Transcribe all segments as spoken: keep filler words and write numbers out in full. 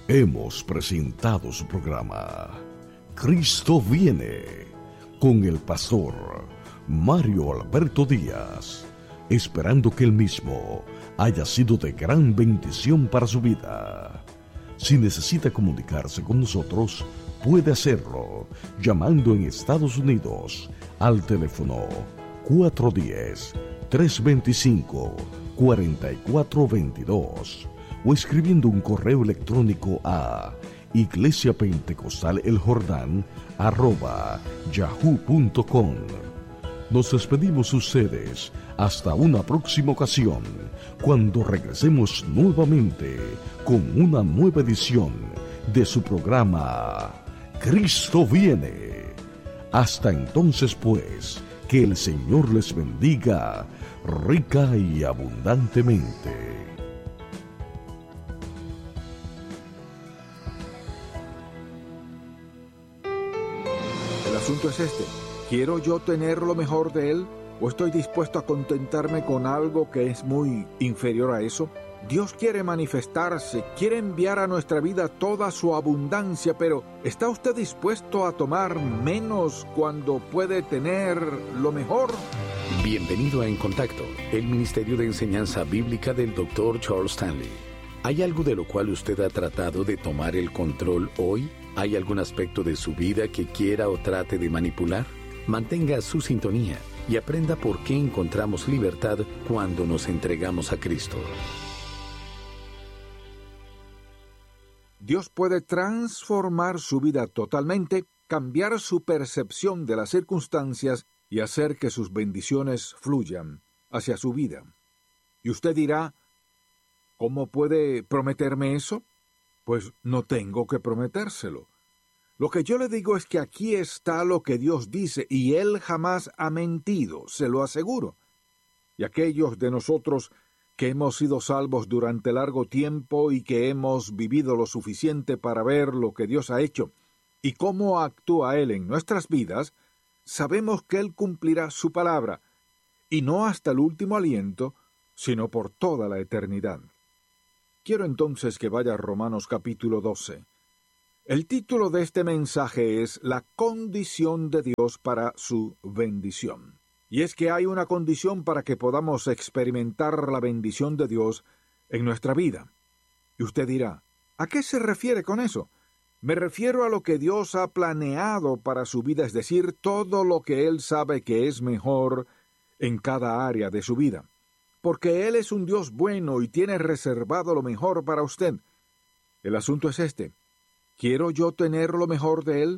Hemos presentado su programa Cristo viene con el pastor Mario Alberto Díaz, esperando que el mismo haya sido de gran bendición para su vida. Si necesita comunicarse con nosotros, puede hacerlo llamando en Estados Unidos al teléfono cuatro uno cero, tres dos cinco, cuatro cuatro dos dos o escribiendo un correo electrónico a iglesia pentecostal el jordán arroba yahoo punto com. Nos despedimos ustedes hasta una próxima ocasión, cuando regresemos nuevamente con una nueva edición de su programa Cristo viene. Hasta entonces, pues, que el Señor les bendiga rica y abundantemente. El asunto es este: ¿quiero yo tener lo mejor de Él o estoy dispuesto a contentarme con algo que es muy inferior a eso? Dios quiere manifestarse, quiere enviar a nuestra vida toda su abundancia, pero ¿está usted dispuesto a tomar menos cuando puede tener lo mejor? Bienvenido a En Contacto, el Ministerio de Enseñanza Bíblica del doctor Charles Stanley. ¿Hay algo de lo cual usted ha tratado de tomar el control hoy? ¿Hay algún aspecto de su vida que quiera o trate de manipular? Mantenga su sintonía y aprenda por qué encontramos libertad cuando nos entregamos a Cristo. Dios puede transformar su vida totalmente, cambiar su percepción de las circunstancias y hacer que sus bendiciones fluyan hacia su vida. Y usted dirá, ¿cómo puede prometerme eso? Pues no tengo que prometérselo. Lo que yo le digo es que aquí está lo que Dios dice, y Él jamás ha mentido, se lo aseguro. Y aquellos de nosotros que hemos sido salvos durante largo tiempo y que hemos vivido lo suficiente para ver lo que Dios ha hecho y cómo actúa Él en nuestras vidas, sabemos que Él cumplirá su palabra, y no hasta el último aliento, sino por toda la eternidad. Quiero entonces que vaya a Romanos capítulo doce. El título de este mensaje es La condición de Dios para su bendición. Y es que hay una condición para que podamos experimentar la bendición de Dios en nuestra vida. Y usted dirá, ¿a qué se refiere con eso? Me refiero a lo que Dios ha planeado para su vida, es decir, todo lo que Él sabe que es mejor en cada área de su vida. Porque Él es un Dios bueno y tiene reservado lo mejor para usted. El asunto es este: ¿quiero yo tener lo mejor de Él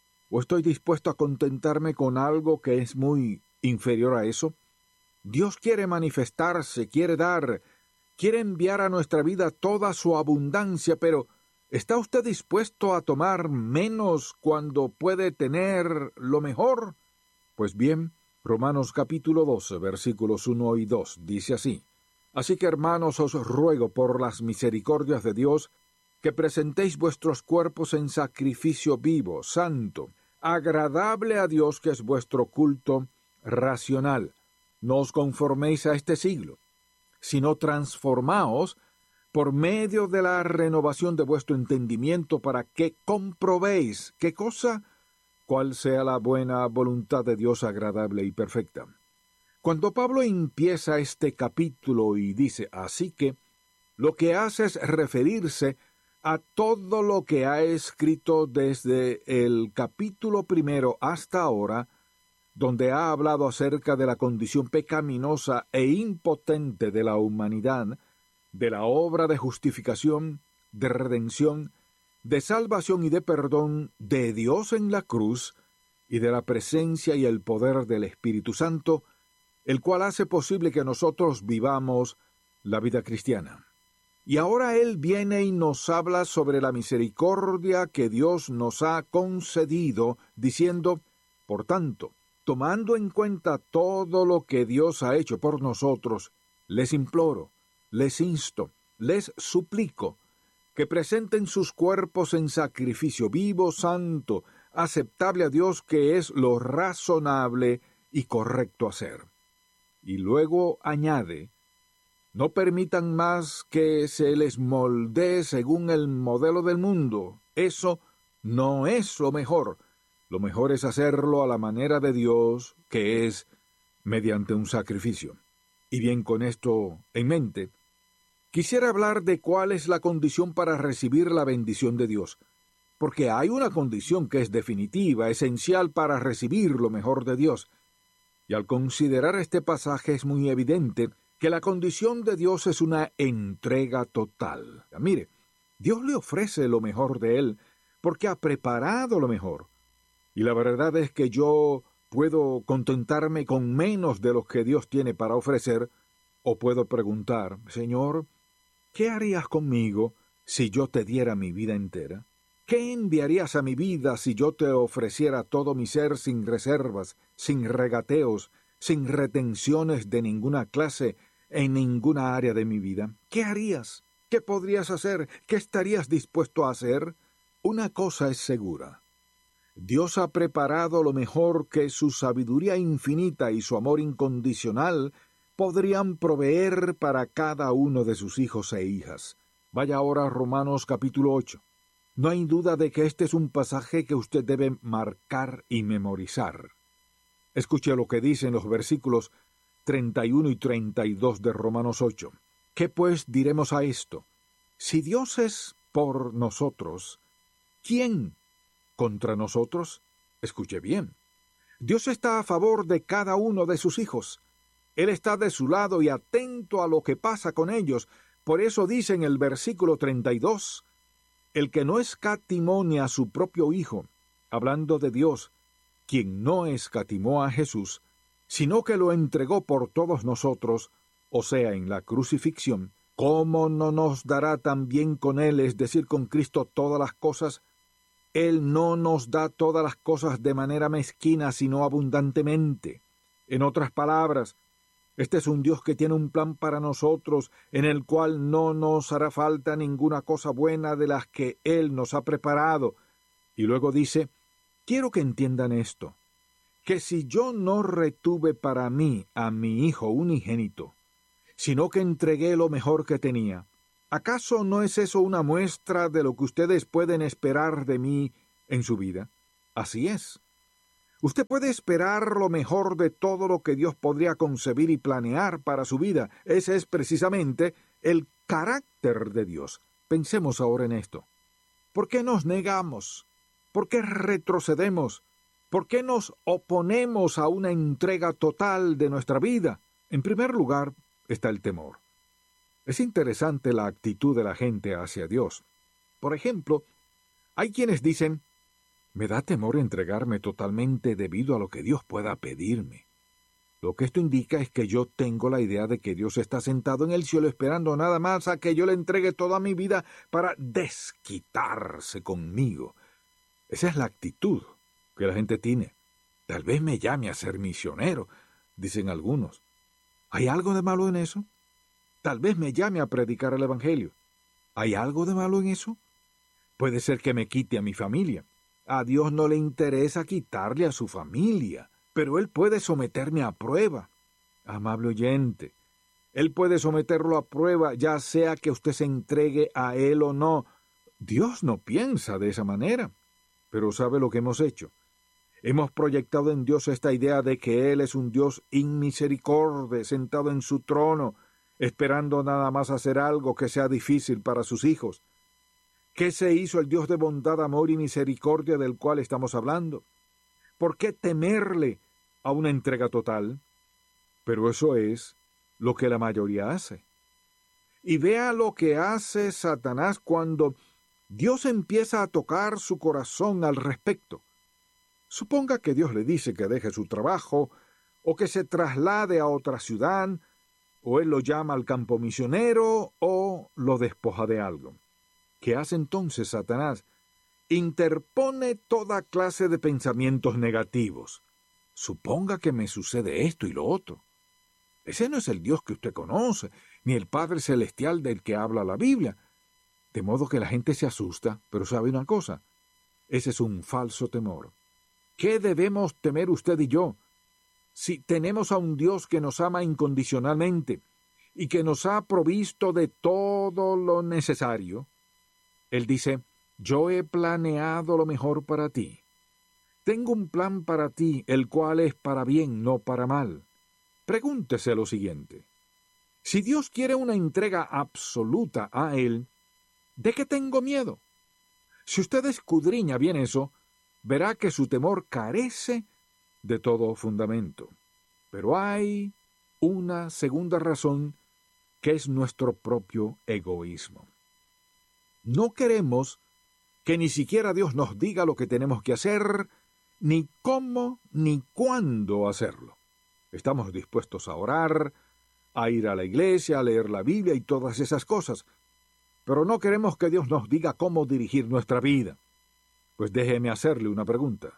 o estoy dispuesto a contentarme con algo que es muy inferior a eso? Dios quiere manifestarse, quiere dar, quiere enviar a nuestra vida toda su abundancia, pero ¿está usted dispuesto a tomar menos cuando puede tener lo mejor? Pues bien, Romanos capítulo doce, versículos uno y dos, dice así: Así que, hermanos, os ruego por las misericordias de Dios que presentéis vuestros cuerpos en sacrificio vivo, santo, agradable a Dios, que es vuestro culto racional. No os conforméis a este siglo, sino transformaos por medio de la renovación de vuestro entendimiento, para que comprobéis qué cosa, cuál sea la buena voluntad de Dios agradable y perfecta. Cuando Pablo empieza este capítulo y dice así que, lo que hace es referirse a todo lo que ha escrito desde el capítulo primero hasta ahora, donde ha hablado acerca de la condición pecaminosa e impotente de la humanidad, de la obra de justificación, de redención, de salvación y de perdón de Dios en la cruz, y de la presencia y el poder del Espíritu Santo, el cual hace posible que nosotros vivamos la vida cristiana. Y ahora Él viene y nos habla sobre la misericordia que Dios nos ha concedido, diciendo, por tanto, tomando en cuenta todo lo que Dios ha hecho por nosotros, les imploro, les insto, les suplico, que presenten sus cuerpos en sacrificio vivo, santo, aceptable a Dios, que es lo razonable y correcto hacer. Y luego añade, No permitan más que se les moldee según el modelo del mundo. Eso no es lo mejor. Lo mejor es hacerlo a la manera de Dios, que es mediante un sacrificio. Y bien, con esto en mente, quisiera hablar de cuál es la condición para recibir la bendición de Dios, porque hay una condición que es definitiva, esencial para recibir lo mejor de Dios. Y al considerar este pasaje es muy evidente que la condición de Dios es una entrega total. Mire, Dios le ofrece lo mejor de Él, porque ha preparado lo mejor. Y la verdad es que yo puedo contentarme con menos de lo que Dios tiene para ofrecer, o puedo preguntar, Señor, ¿qué harías conmigo si yo te diera mi vida entera? ¿Qué enviarías a mi vida si yo te ofreciera todo mi ser sin reservas, sin regateos, sin retenciones de ninguna clase en ninguna área de mi vida? ¿Qué harías? ¿Qué podrías hacer? ¿Qué estarías dispuesto a hacer? Una cosa es segura. Dios ha preparado lo mejor que su sabiduría infinita y su amor incondicional podrían proveer para cada uno de sus hijos e hijas. Vaya ahora a Romanos capítulo ocho. No hay duda de que este es un pasaje que usted debe marcar y memorizar. Escuche lo que dicen los versículos treinta y uno y treinta y dos de Romanos ocho. ¿Qué pues diremos a esto? Si Dios es por nosotros, ¿quién contra nosotros? Escuche bien. Dios está a favor de cada uno de sus hijos. Él está de su lado y atento a lo que pasa con ellos. Por eso dice en el versículo treinta y dos, el que no escatimó ni a su propio Hijo, hablando de Dios, quien no escatimó a Jesús, sino que lo entregó por todos nosotros, o sea, en la crucifixión, ¿cómo no nos dará también con Él, es decir, con Cristo, todas las cosas? Él no nos da todas las cosas de manera mezquina, sino abundantemente. En otras palabras, este es un Dios que tiene un plan para nosotros, en el cual no nos hará falta ninguna cosa buena de las que Él nos ha preparado. Y luego dice, quiero que entiendan esto, que si yo no retuve para mí a mi Hijo unigénito, sino que entregué lo mejor que tenía, ¿acaso no es eso una muestra de lo que ustedes pueden esperar de mí en su vida? Así es. Usted puede esperar lo mejor de todo lo que Dios podría concebir y planear para su vida. Ese es precisamente el carácter de Dios. Pensemos ahora en esto. ¿Por qué nos negamos? ¿Por qué retrocedemos? ¿Por qué nos oponemos a una entrega total de nuestra vida? En primer lugar está el temor. Es interesante la actitud de la gente hacia Dios. Por ejemplo, hay quienes dicen, me da temor entregarme totalmente debido a lo que Dios pueda pedirme. Lo que esto indica es que yo tengo la idea de que Dios está sentado en el cielo esperando nada más a que yo le entregue toda mi vida para desquitarse conmigo. Esa es la actitud que la gente tiene. Tal vez me llame a ser misionero, dicen algunos. ¿Hay algo de malo en eso? Tal vez me llame a predicar el Evangelio. ¿Hay algo de malo en eso? Puede ser que me quite a mi familia. A Dios no le interesa quitarle a su familia, pero Él puede someterme a prueba. Amable oyente, Él puede someterlo a prueba, ya sea que usted se entregue a Él o no. Dios no piensa de esa manera. Pero ¿sabe lo que hemos hecho? Hemos proyectado en Dios esta idea de que Él es un Dios inmisericorde, sentado en su trono, esperando nada más hacer algo que sea difícil para sus hijos. ¿Qué se hizo el Dios de bondad, amor y misericordia del cual estamos hablando? ¿Por qué temerle a una entrega total? Pero eso es lo que la mayoría hace. Y vea lo que hace Satanás cuando Dios empieza a tocar su corazón al respecto. Suponga que Dios le dice que deje su trabajo, o que se traslade a otra ciudad, o Él lo llama al campo misionero, o lo despoja de algo. ¿Qué hace entonces Satanás? Interpone toda clase de pensamientos negativos. Suponga que me sucede esto y lo otro. Ese no es el Dios que usted conoce, ni el Padre Celestial del que habla la Biblia. De modo que la gente se asusta, pero ¿sabe una cosa? Ese es un falso temor. ¿Qué debemos temer usted y yo? Si tenemos a un Dios que nos ama incondicionalmente y que nos ha provisto de todo lo necesario, Él dice, yo he planeado lo mejor para ti. Tengo un plan para ti, el cual es para bien, no para mal. Pregúntese lo siguiente. Si Dios quiere una entrega absoluta a Él, ¿de qué tengo miedo? Si usted escudriña bien eso, verá que su temor carece de todo fundamento. Pero hay una segunda razón que es nuestro propio egoísmo. No queremos que ni siquiera Dios nos diga lo que tenemos que hacer, ni cómo ni cuándo hacerlo. Estamos dispuestos a orar, a ir a la iglesia, a leer la Biblia y todas esas cosas, pero no queremos que Dios nos diga cómo dirigir nuestra vida. Pues déjeme hacerle una pregunta.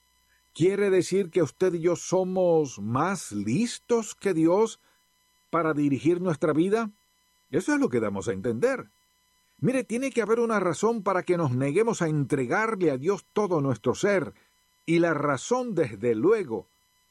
¿Quiere decir que usted y yo somos más listos que Dios para dirigir nuestra vida? Eso es lo que damos a entender. Mire, tiene que haber una razón para que nos neguemos a entregarle a Dios todo nuestro ser, y la razón, desde luego,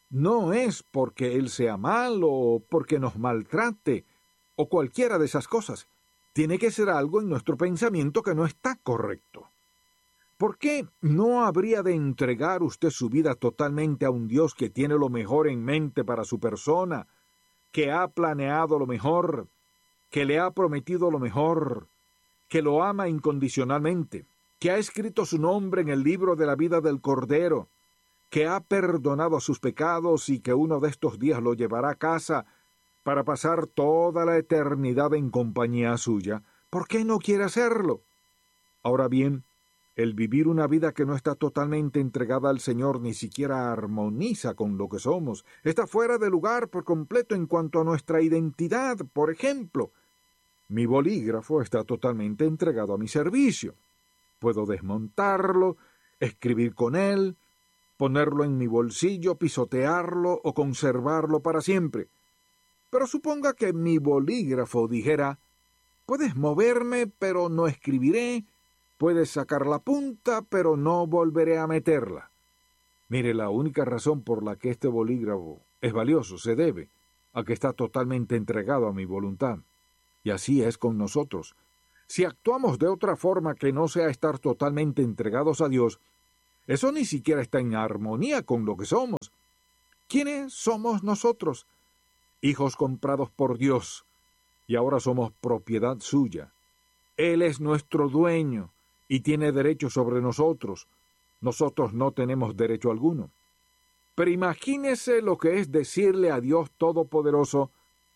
no es porque Él sea malo o porque nos maltrate o cualquiera de esas cosas. Tiene que ser algo en nuestro pensamiento que no está correcto. ¿Por qué no habría de entregar usted su vida totalmente a un Dios que tiene lo mejor en mente para su persona, que ha planeado lo mejor, que le ha prometido lo mejor, que lo ama incondicionalmente, que ha escrito su nombre en el libro de la vida del Cordero, que ha perdonado sus pecados y que uno de estos días lo llevará a casa para pasar toda la eternidad en compañía suya? ¿Por qué no quiere hacerlo? Ahora bien, el vivir una vida que no está totalmente entregada al Señor ni siquiera armoniza con lo que somos. Está fuera de lugar por completo en cuanto a nuestra identidad. Por ejemplo, mi bolígrafo está totalmente entregado a mi servicio. Puedo desmontarlo, escribir con él, ponerlo en mi bolsillo, pisotearlo o conservarlo para siempre. Pero suponga que mi bolígrafo dijera, puedes moverme, pero no escribiré, puedes sacar la punta, pero no volveré a meterla. Mire, la única razón por la que este bolígrafo es valioso se debe a que está totalmente entregado a mi voluntad. Y así es con nosotros. Si actuamos de otra forma que no sea estar totalmente entregados a Dios, eso ni siquiera está en armonía con lo que somos. ¿Quiénes somos nosotros? Hijos comprados por Dios, y ahora somos propiedad suya. Él es nuestro dueño y tiene derecho sobre nosotros. Nosotros no tenemos derecho alguno. Pero imagínese lo que es decirle a Dios Todopoderoso,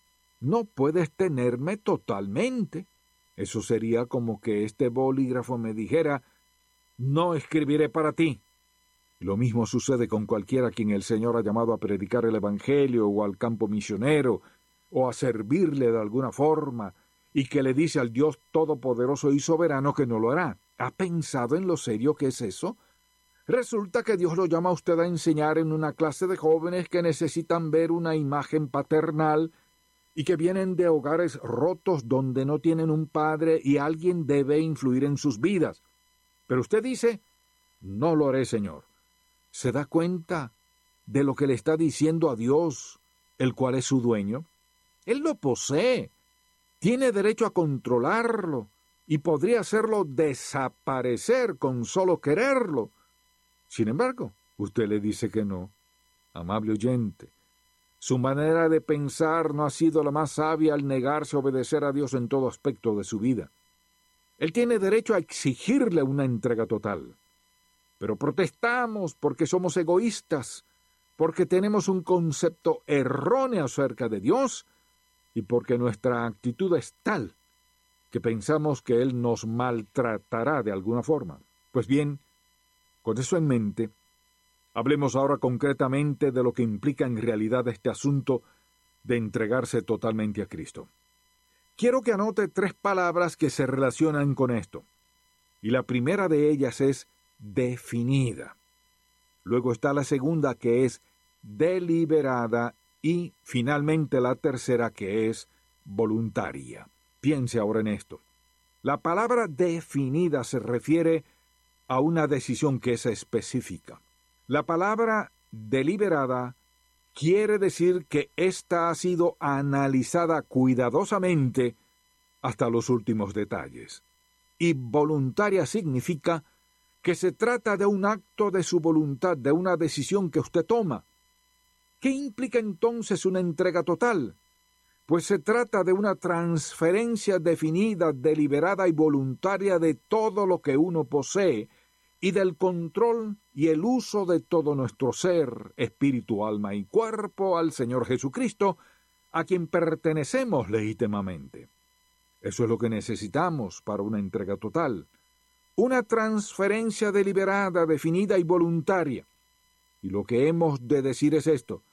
no puedes tenerme totalmente. Eso sería como que este bolígrafo me dijera, no escribiré para ti. Lo mismo sucede con cualquiera a quien el Señor ha llamado a predicar el Evangelio o al campo misionero o a servirle de alguna forma y que le dice al Dios Todopoderoso y Soberano que no lo hará. ¿Ha pensado en lo serio que es eso? Resulta que Dios lo llama a usted a enseñar en una clase de jóvenes que necesitan ver una imagen paternal y que vienen de hogares rotos donde no tienen un padre y alguien debe influir en sus vidas. Pero usted dice, no lo haré, Señor. ¿Se da cuenta de lo que le está diciendo a Dios, el cual es su dueño? Él lo posee, tiene derecho a controlarlo y podría hacerlo desaparecer con solo quererlo. Sin embargo, usted le dice que no. Amable oyente, su manera de pensar no ha sido la más sabia al negarse a obedecer a Dios en todo aspecto de su vida. Él tiene derecho a exigirle una entrega total. Pero protestamos porque somos egoístas, porque tenemos un concepto erróneo acerca de Dios y porque nuestra actitud es tal que pensamos que Él nos maltratará de alguna forma. Pues bien, con eso en mente, hablemos ahora concretamente de lo que implica en realidad este asunto de entregarse totalmente a Cristo. Quiero que anote tres palabras que se relacionan con esto, y la primera de ellas es definida. Luego está la segunda, que es deliberada, y finalmente la tercera, que es voluntaria. Piense ahora en esto. La palabra definida se refiere a una decisión que es específica. La palabra deliberada quiere decir que ésta ha sido analizada cuidadosamente hasta los últimos detalles. Y voluntaria significa que se trata de un acto de su voluntad, de una decisión que usted toma. ¿Qué implica entonces una entrega total? Pues se trata de una transferencia definida, deliberada y voluntaria de todo lo que uno posee y del control y el uso de todo nuestro ser, espíritu, alma y cuerpo al Señor Jesucristo, a quien pertenecemos legítimamente. Eso es lo que necesitamos para una entrega total. Una transferencia deliberada, definida y voluntaria. Y lo que hemos de decir es esto: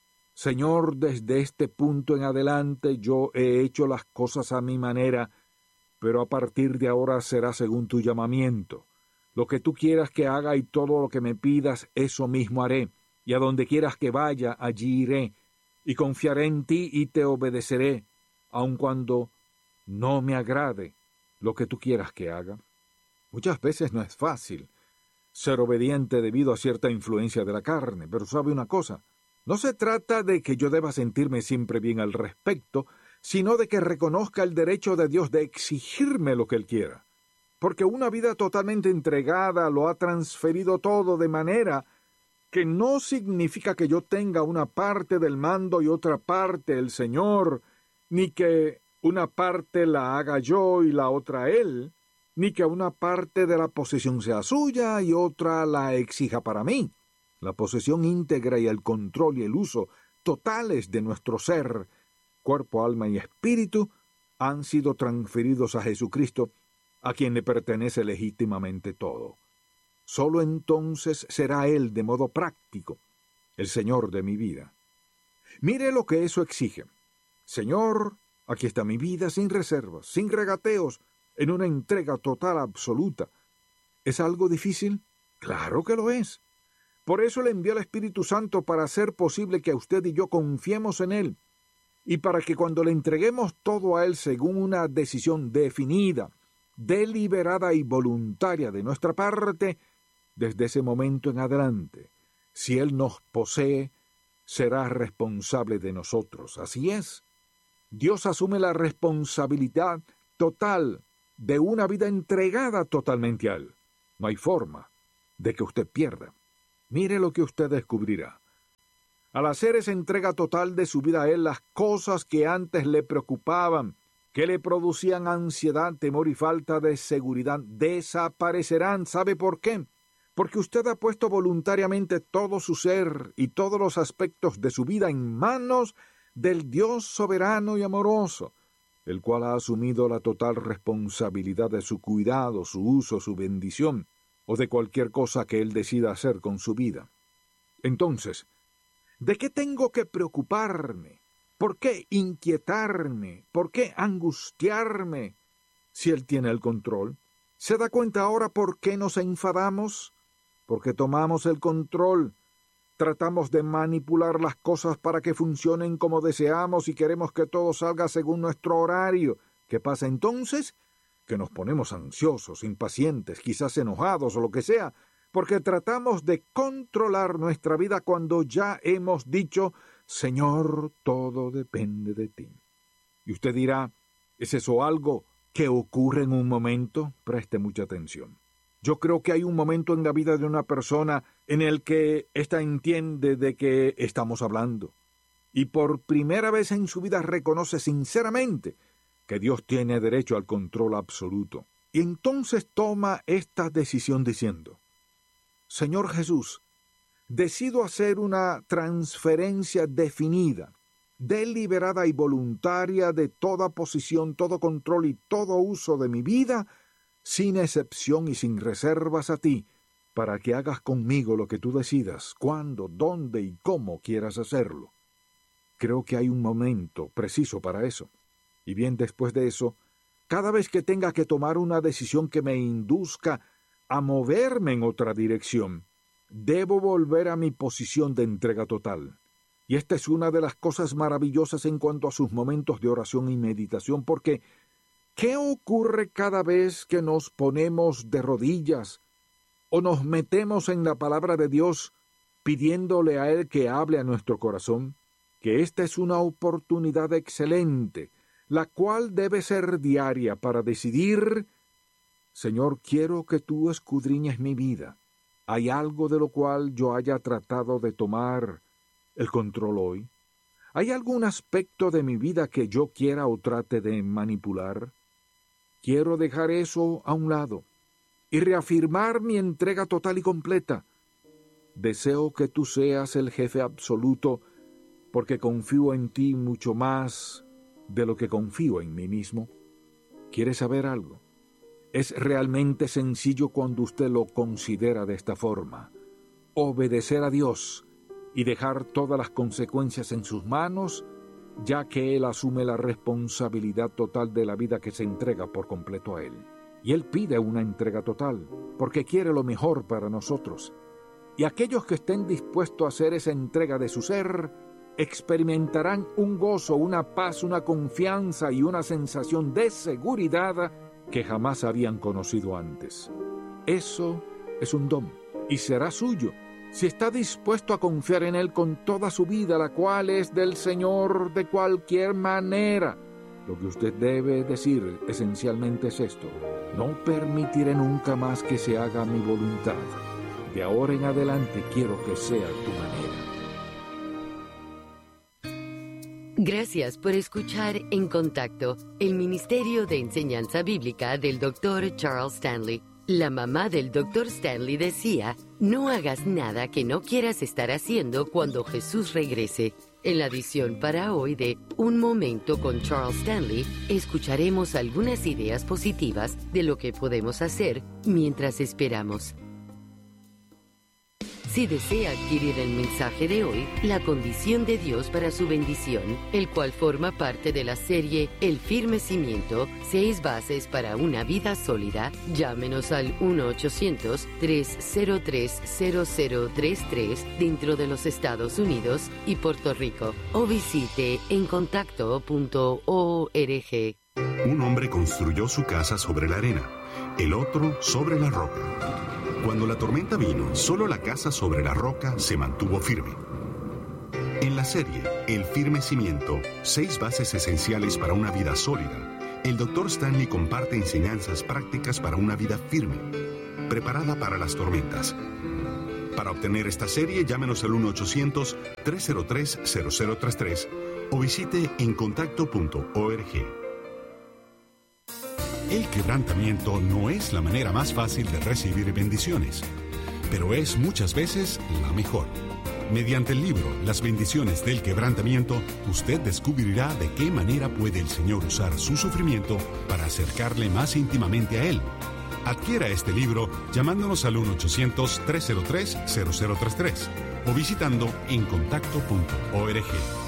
Señor, desde este punto en adelante yo he hecho las cosas a mi manera, pero a partir de ahora será según tu llamamiento. Lo que tú quieras que haga y todo lo que me pidas, eso mismo haré, y a donde quieras que vaya, allí iré, y confiaré en ti y te obedeceré, aun cuando no me agrade lo que tú quieras que haga. Muchas veces no es fácil ser obediente debido a cierta influencia de la carne, pero sabe una cosa, no se trata de que yo deba sentirme siempre bien al respecto, sino de que reconozca el derecho de Dios de exigirme lo que Él quiera, porque una vida totalmente entregada lo ha transferido todo, de manera que no significa que yo tenga una parte del mando y otra parte el Señor, ni que una parte la haga yo y la otra Él, ni que una parte de la posesión sea suya y otra la exija para mí. La posesión íntegra y el control y el uso totales de nuestro ser, cuerpo, alma y espíritu, han sido transferidos a Jesucristo, a quien le pertenece legítimamente todo. Solo entonces será Él de modo práctico el Señor de mi vida. Mire lo que eso exige. Señor, aquí está mi vida sin reservas, sin regateos, en una entrega total absoluta. ¿Es algo difícil? Claro que lo es. Por eso le envió al Espíritu Santo, para hacer posible que usted y yo confiemos en Él, y para que cuando le entreguemos todo a Él según una decisión definida, deliberada y voluntaria de nuestra parte, desde ese momento en adelante, si Él nos posee, será responsable de nosotros. Así es. Dios asume la responsabilidad total de una vida entregada totalmente a Él. No hay forma de que usted pierda. Mire lo que usted descubrirá. Al hacer esa entrega total de su vida a Él, las cosas que antes le preocupaban, que le producían ansiedad, temor y falta de seguridad, desaparecerán. ¿Sabe por qué? Porque usted ha puesto voluntariamente todo su ser y todos los aspectos de su vida en manos del Dios soberano y amoroso, el cual ha asumido la total responsabilidad de su cuidado, su uso, su bendición, o de cualquier cosa que Él decida hacer con su vida. Entonces, ¿de qué tengo que preocuparme? ¿Por qué inquietarme? ¿Por qué angustiarme si Él tiene el control? ¿Se da cuenta ahora por qué nos enfadamos? Porque tomamos el control, tratamos de manipular las cosas para que funcionen como deseamos y queremos que todo salga según nuestro horario. ¿Qué pasa entonces? Que nos ponemos ansiosos, impacientes, quizás enojados o lo que sea, porque tratamos de controlar nuestra vida cuando ya hemos dicho: Señor, todo depende de ti. Y usted dirá, ¿es eso algo que ocurre en un momento? Preste mucha atención. Yo creo que hay un momento en la vida de una persona en el que ésta entiende de qué estamos hablando, y por primera vez en su vida reconoce sinceramente que Dios tiene derecho al control absoluto. Y entonces toma esta decisión diciendo: Señor Jesús, decido hacer una transferencia definida, deliberada y voluntaria de toda posición, todo control y todo uso de mi vida, sin excepción y sin reservas a ti, para que hagas conmigo lo que tú decidas, cuándo, dónde y cómo quieras hacerlo. Creo que hay un momento preciso para eso. Y bien después de eso, cada vez que tenga que tomar una decisión que me induzca a moverme en otra dirección, debo volver a mi posición de entrega total. Y esta es una de las cosas maravillosas en cuanto a sus momentos de oración y meditación, porque ¿qué ocurre cada vez que nos ponemos de rodillas o nos metemos en la palabra de Dios pidiéndole a Él que hable a nuestro corazón, que esta es una oportunidad excelente, la cual debe ser diaria para decidir: Señor, quiero que tú escudriñes mi vida. ¿Hay algo de lo cual yo haya tratado de tomar el control hoy? ¿Hay algún aspecto de mi vida que yo quiera o trate de manipular? Quiero dejar eso a un lado y reafirmar mi entrega total y completa. Deseo que tú seas el jefe absoluto, porque confío en ti mucho más de lo que confío en mí mismo. ¿Quieres saber algo? Es realmente sencillo cuando usted lo considera de esta forma. Obedecer a Dios y dejar todas las consecuencias en sus manos, ya que Él asume la responsabilidad total de la vida que se entrega por completo a Él. Y Él pide una entrega total, porque quiere lo mejor para nosotros. Y aquellos que estén dispuestos a hacer esa entrega de su ser, experimentarán un gozo, una paz, una confianza y una sensación de seguridad que jamás habían conocido antes. Eso es un don, y será suyo, si está dispuesto a confiar en Él con toda su vida, la cual es del Señor de cualquier manera. Lo que usted debe decir esencialmente es esto: no permitiré nunca más que se haga mi voluntad. De ahora en adelante quiero que sea tu manera. Gracias por escuchar En Contacto, el Ministerio de Enseñanza Bíblica del doctor Charles Stanley. La mamá del doctor Stanley decía: no hagas nada que no quieras estar haciendo cuando Jesús regrese. En la edición para hoy de Un Momento con Charles Stanley, escucharemos algunas ideas positivas de lo que podemos hacer mientras esperamos. Si desea adquirir el mensaje de hoy, La condición de Dios para su bendición, el cual forma parte de la serie El firme cimiento, seis bases para una vida sólida, llámenos al uno ochocientos, tres cero tres, cero cero tres tres dentro de los Estados Unidos y Puerto Rico, o visite en contacto punto org. Un hombre construyó su casa sobre la arena, el otro sobre la roca. Cuando la tormenta vino, solo la casa sobre la roca se mantuvo firme. En la serie El firme cimiento, seis bases esenciales para una vida sólida, el doctor Stanley comparte enseñanzas prácticas para una vida firme, preparada para las tormentas. Para obtener esta serie, llámenos al uno ochocientos, tres cero tres, cero cero tres tres o visite en contacto punto org. El quebrantamiento no es la manera más fácil de recibir bendiciones, pero es muchas veces la mejor. Mediante el libro Las bendiciones del quebrantamiento, usted descubrirá de qué manera puede el Señor usar su sufrimiento para acercarle más íntimamente a Él. Adquiera este libro llamándonos al uno ochocientos, tres cero tres, cero cero tres tres o visitando en contacto punto org.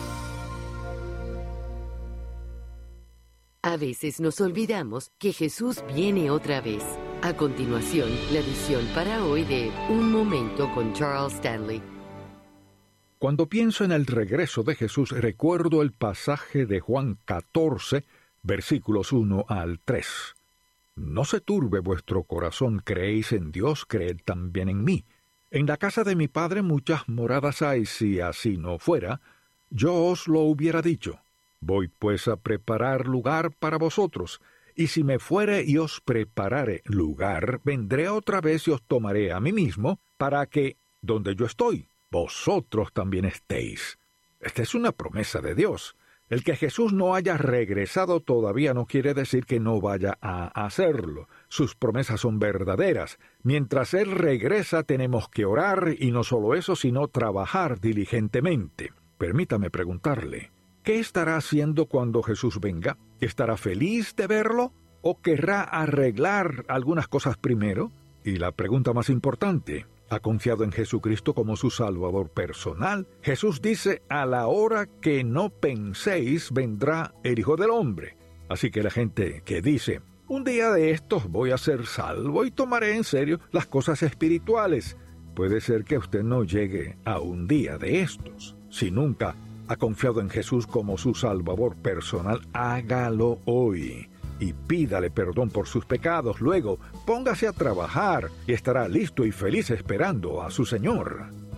A veces nos olvidamos que Jesús viene otra vez. A continuación, la edición para hoy de Un Momento con Charles Stanley. Cuando pienso en el regreso de Jesús, recuerdo el pasaje de Juan catorce, versículos uno al tres. No se turbe vuestro corazón, creéis en Dios, creed también en mí. En la casa de mi Padre muchas moradas hay, si así no fuera, yo os lo hubiera dicho. Voy pues a preparar lugar para vosotros, y si me fuere y os preparare lugar, vendré otra vez y os tomaré a mí mismo, para que, donde yo estoy, vosotros también estéis. Esta es una promesa de Dios. El que Jesús no haya regresado todavía no quiere decir que no vaya a hacerlo. Sus promesas son verdaderas. Mientras Él regresa tenemos que orar, y no solo eso, sino trabajar diligentemente. Permítame preguntarle, ¿qué estará haciendo cuando Jesús venga? ¿Estará feliz de verlo o querrá arreglar algunas cosas primero? Y la pregunta más importante, ¿ha confiado en Jesucristo como su Salvador personal? Jesús dice, a la hora que no penséis vendrá el Hijo del Hombre. Así que la gente que dice, un día de estos voy a ser salvo y tomaré en serio las cosas espirituales, puede ser que usted no llegue a un día de estos. Si nunca ha confiado en Jesús como su Salvador personal, hágalo hoy y pídale perdón por sus pecados. Luego, póngase a trabajar y estará listo y feliz esperando a su Señor.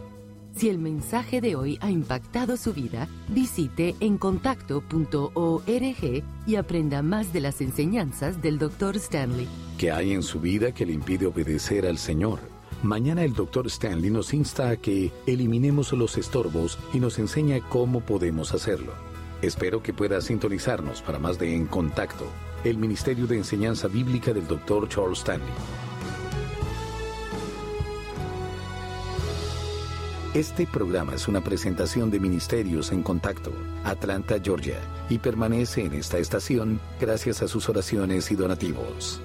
Si el mensaje de hoy ha impactado su vida, visite encontacto punto org y aprenda más de las enseñanzas del doctor Stanley. ¿Qué hay en su vida que le impide obedecer al Señor? Mañana el doctor Stanley nos insta a que eliminemos los estorbos y nos enseña cómo podemos hacerlo. Espero que pueda sintonizarnos para más de En Contacto, el Ministerio de Enseñanza Bíblica del doctor Charles Stanley. Este programa es una presentación de Ministerios en Contacto, Atlanta, Georgia, y permanece en esta estación gracias a sus oraciones y donativos.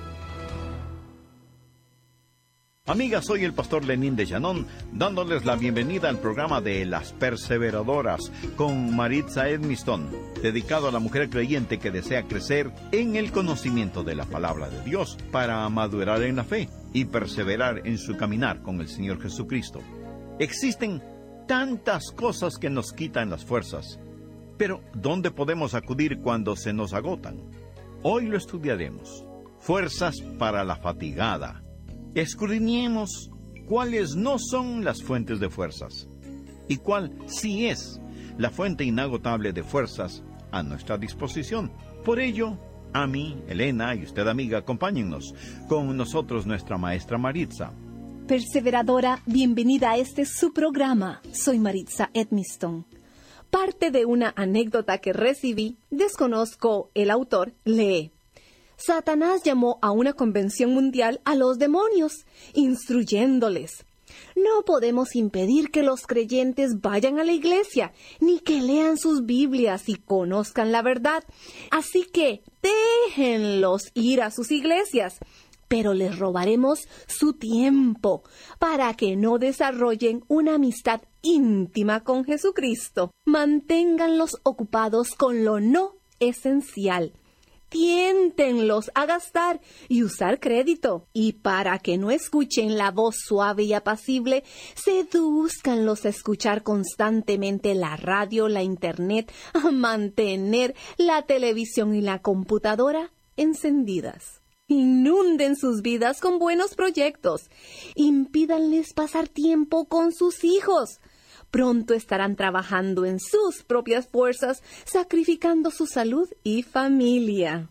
Amigas, soy el pastor Lenín de Llanón, dándoles la bienvenida al programa de Las Perseveradoras con Maritza Edmiston, dedicado a la mujer creyente que desea crecer en el conocimiento de la palabra de Dios para madurar en la fe y perseverar en su caminar con el Señor Jesucristo. Existen tantas cosas que nos quitan las fuerzas, pero ¿dónde podemos acudir cuando se nos agotan? Hoy lo estudiaremos. Fuerzas para la fatigada. Escudriñemos cuáles no son las fuentes de fuerzas y cuál sí es la fuente inagotable de fuerzas a nuestra disposición. Por ello, a mí, Elena y usted, amiga, acompáñennos con nosotros nuestra maestra Maritza. Perseveradora, bienvenida a este su programa. Soy Maritza Edmiston. Parte de una anécdota que recibí, desconozco el autor, lee: Satanás llamó a una convención mundial a los demonios, instruyéndoles: no podemos impedir que los creyentes vayan a la iglesia, ni que lean sus Biblias y conozcan la verdad. Así que déjenlos ir a sus iglesias, pero les robaremos su tiempo para que no desarrollen una amistad íntima con Jesucristo. Manténganlos ocupados con lo no esencial. Tiéntenlos a gastar y usar crédito. Y para que no escuchen la voz suave y apacible, sedúzcanlos a escuchar constantemente la radio, la internet, a mantener la televisión y la computadora encendidas. Inunden sus vidas con buenos proyectos. Impídanles pasar tiempo con sus hijos. Pronto estarán trabajando en sus propias fuerzas, sacrificando su salud y familia.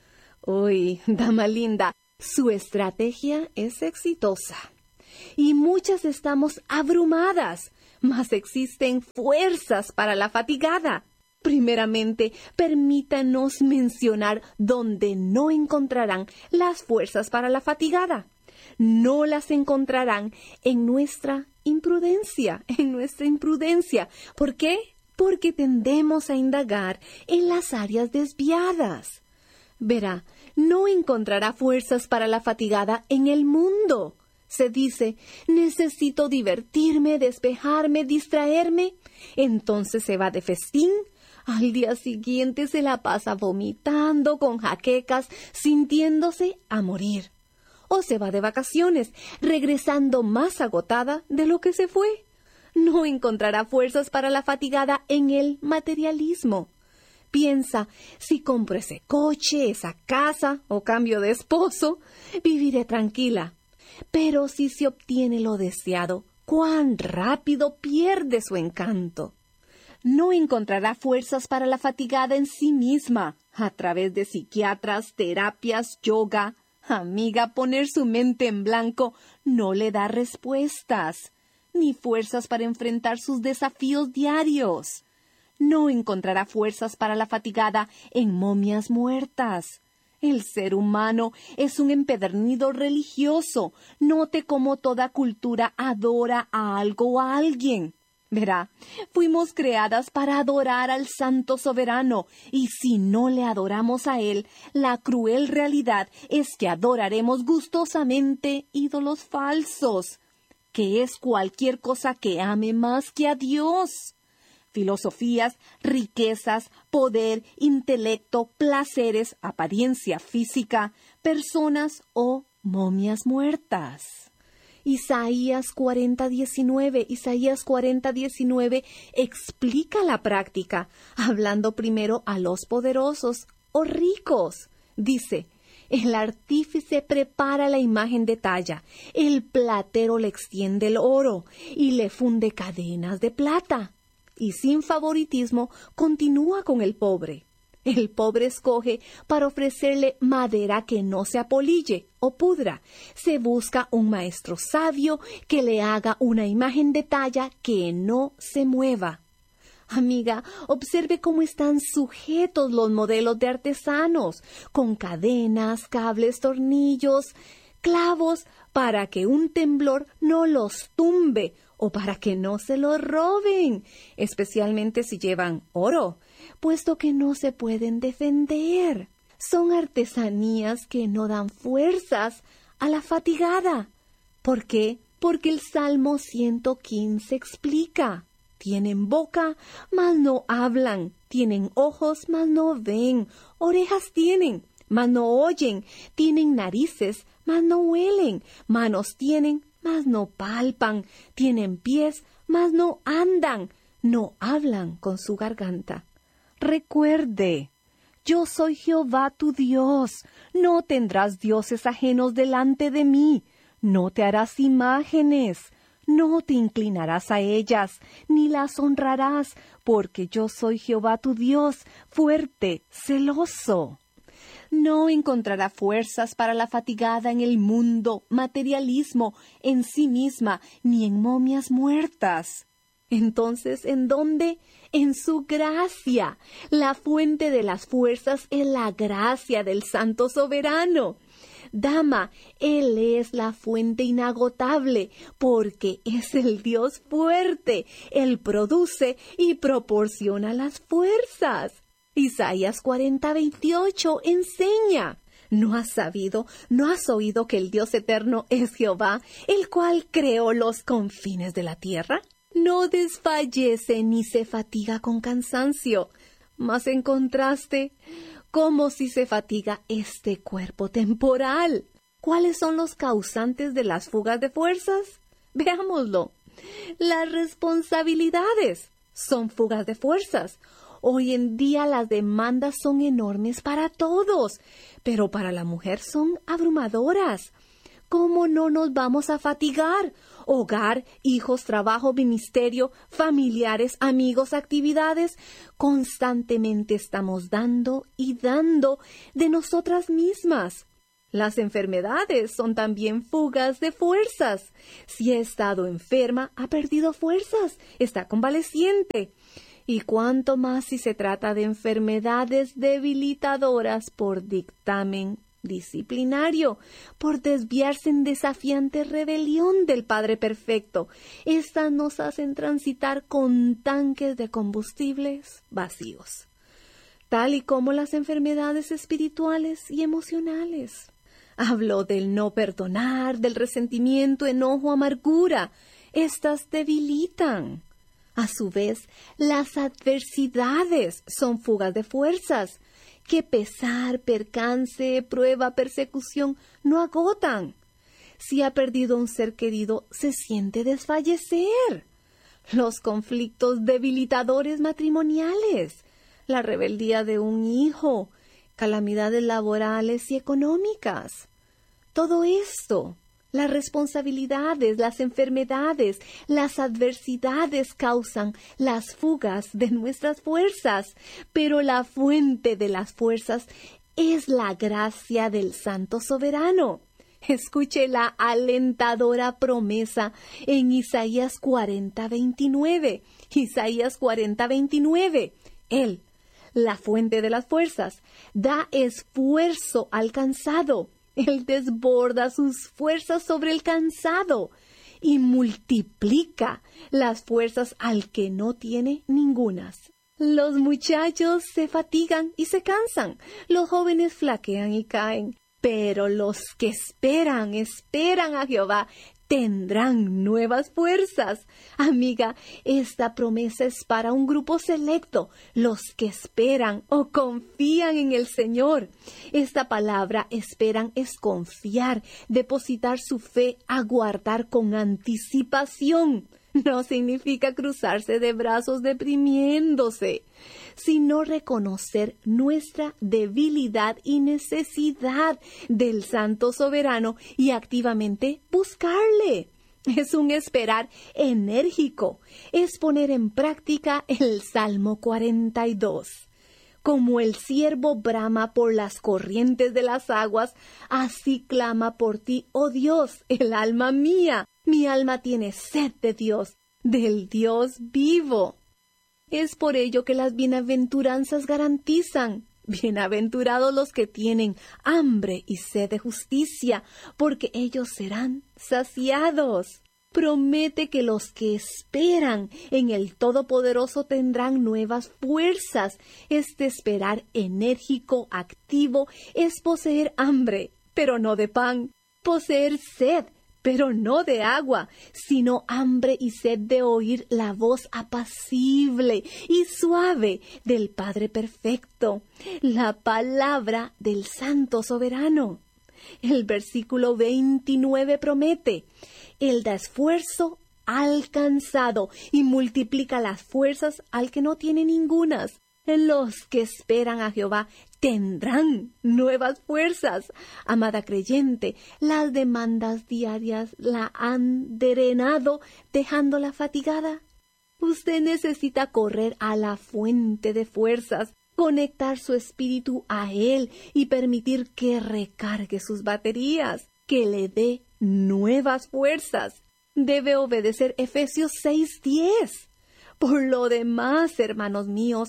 Uy, dama linda, su estrategia es exitosa. Y muchas estamos abrumadas, mas existen fuerzas para la fatigada. Primeramente, permítanos mencionar dónde no encontrarán las fuerzas para la fatigada. No las encontrarán en nuestra imprudencia, en nuestra imprudencia. ¿Por qué? Porque tendemos a indagar en las áreas desviadas. Verá, no encontrará fuerzas para la fatigada en el mundo. Se dice, necesito divertirme, despejarme, distraerme. Entonces se va de festín. Al día siguiente se la pasa vomitando, con jaquecas, sintiéndose a morir. O se va de vacaciones, regresando más agotada de lo que se fue. No encontrará fuerzas para la fatigada en el materialismo. Piensa, si compro ese coche, esa casa o cambio de esposo, viviré tranquila. Pero si se obtiene lo deseado, cuán rápido pierde su encanto. No encontrará fuerzas para la fatigada en sí misma, a través de psiquiatras, terapias, yoga. Amiga, poner su mente en blanco no le da respuestas, ni fuerzas para enfrentar sus desafíos diarios. No encontrará fuerzas para la fatigada en momias muertas. El ser humano es un empedernido religioso. Note cómo toda cultura adora a algo o a alguien. Verá, fuimos creadas para adorar al Santo Soberano, y si no le adoramos a Él, la cruel realidad es que adoraremos gustosamente ídolos falsos, que es cualquier cosa que ame más que a Dios. Filosofías, riquezas, poder, intelecto, placeres, apariencia física, personas o momias muertas. Isaías cuarenta diecinueve, Isaías cuarenta diecinueve explica la práctica, hablando primero a los poderosos o ricos. Dice, El artífice prepara la imagen de talla, el platero le extiende el oro y le funde cadenas de plata. Y sin favoritismo continúa con el pobre. El pobre escoge para ofrecerle madera que no se apolille o pudra. Se busca un maestro sabio que le haga una imagen de talla que no se mueva. Amiga, observe cómo están sujetos los modelos de artesanos, con cadenas, cables, tornillos, clavos, para que un temblor no los tumbe o para que no se los roben, especialmente si llevan oro, puesto que no se pueden defender. Son artesanías que no dan fuerzas a la fatigada. ¿Por qué? Porque el Salmo ciento quince explica: tienen boca, mas no hablan, tienen ojos, mas no ven, orejas tienen, mas no oyen, tienen narices, mas no huelen, manos tienen, mas no palpan, tienen pies, mas no andan, no hablan con su garganta. Recuerde, yo soy Jehová tu Dios, no tendrás dioses ajenos delante de mí, no te harás imágenes, no te inclinarás a ellas, ni las honrarás, porque yo soy Jehová tu Dios, fuerte, celoso. No encontrará fuerzas para la fatigada en el mundo, materialismo, en sí misma, ni en momias muertas. Entonces, ¿en dónde? En su gracia. La fuente de las fuerzas es la gracia del Santo Soberano. Dama, Él es la fuente inagotable, porque es el Dios fuerte. Él produce y proporciona las fuerzas. Isaías cuarenta, veintiocho enseña: ¿No has sabido, no has oído que el Dios eterno es Jehová, el cual creó los confines de la tierra? No desfallece ni se fatiga con cansancio. Mas en contraste, ¿cómo si se fatiga este cuerpo temporal? ¿Cuáles son los causantes de las fugas de fuerzas? Veámoslo. Las responsabilidades son fugas de fuerzas. Hoy en día las demandas son enormes para todos, pero para la mujer son abrumadoras. ¿Cómo no nos vamos a fatigar? Hogar, hijos, trabajo, ministerio, familiares, amigos, actividades. Constantemente estamos dando y dando de nosotras mismas. Las enfermedades son también fugas de fuerzas. Si ha estado enferma, ha perdido fuerzas, está convaleciente. Y cuánto más si se trata de enfermedades debilitadoras por dictamen disciplinario, por desviarse en desafiante rebelión del Padre Perfecto. Estas nos hacen transitar con tanques de combustibles vacíos, tal y como las enfermedades espirituales y emocionales. Hablo del no perdonar, del resentimiento, enojo, amargura. Estas debilitan. A su vez, las adversidades son fugas de fuerzas, que pesar, percance, prueba, persecución no agotan. Si ha perdido un ser querido, se siente desfallecer. Los conflictos debilitadores matrimoniales, la rebeldía de un hijo, calamidades laborales y económicas. Todo esto, las responsabilidades, las enfermedades, las adversidades causan las fugas de nuestras fuerzas, pero la fuente de las fuerzas es la gracia del Santo Soberano. Escuche la alentadora promesa en Isaías cuarenta, veintinueve. Isaías cuarenta, veintinueve. Él, la fuente de las fuerzas, da esfuerzo al cansado. Él desborda sus fuerzas sobre el cansado y multiplica las fuerzas al que no tiene ningunas. Los muchachos se fatigan y se cansan, los jóvenes flaquean y caen, pero los que esperan, esperan a Jehová, tendrán nuevas fuerzas. Amiga, esta promesa es para un grupo selecto, los que esperan o confían en el Señor. Esta palabra esperan es confiar, depositar su fe, aguardar con anticipación. no significa cruzarse de brazos deprimiéndose, sino reconocer nuestra debilidad y necesidad del Santo Soberano y activamente buscarle. Es un esperar enérgico, es poner en práctica el Salmo cuarenta y dos. Como el ciervo brama por las corrientes de las aguas, así clama por ti, oh Dios, el alma mía. Mi alma tiene sed de Dios, del Dios vivo. Es por ello que las bienaventuranzas garantizan: bienaventurados los que tienen hambre y sed de justicia, porque ellos serán saciados. Promete que los que esperan en el Todopoderoso tendrán nuevas fuerzas. Este esperar enérgico, activo, es poseer hambre, pero no de pan, poseer sed, pero no de agua, sino hambre y sed de oír la voz apacible y suave del Padre Perfecto, la palabra del Santo Soberano. El versículo veintinueve promete: Él da esfuerzo al cansado y multiplica las fuerzas al que no tiene ningunas. Los que esperan a Jehová tendrán nuevas fuerzas. Amada creyente, las demandas diarias la han drenado, dejándola fatigada. Usted necesita correr a la fuente de fuerzas, conectar su espíritu a Él y permitir que recargue sus baterías, que le dé nuevas fuerzas. Debe obedecer Efesios seis diez. Por lo demás, hermanos míos,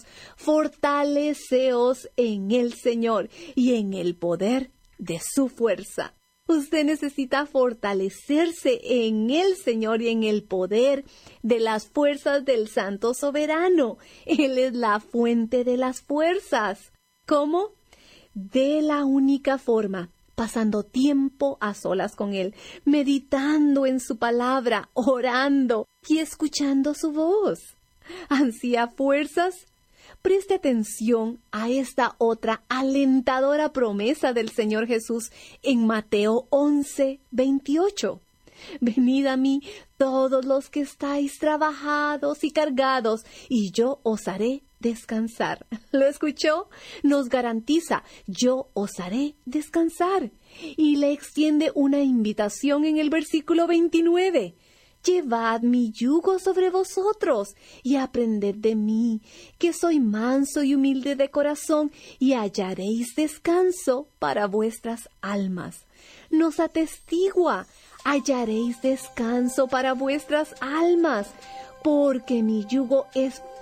fortaleceos en el Señor y en el poder de su fuerza. Usted necesita fortalecerse en el Señor y en el poder de las fuerzas del Santo Soberano. Él es la fuente de las fuerzas. ¿Cómo? De la única forma, pasando tiempo a solas con Él, meditando en su palabra, orando y escuchando su voz. ¿Ansía fuerzas? Preste atención a esta otra alentadora promesa del Señor Jesús en Mateo once veintiocho. Venid a mí todos los que estáis trabajados y cargados, y yo os haré descansar. ¿Lo escuchó? Nos garantiza: yo os haré descansar. Y le extiende una invitación en el versículo veintinueve. Llevad mi yugo sobre vosotros y aprended de mí, que soy manso y humilde de corazón, y hallaréis descanso para vuestras almas. Nos atestigua: hallaréis descanso para vuestras almas, porque mi yugo es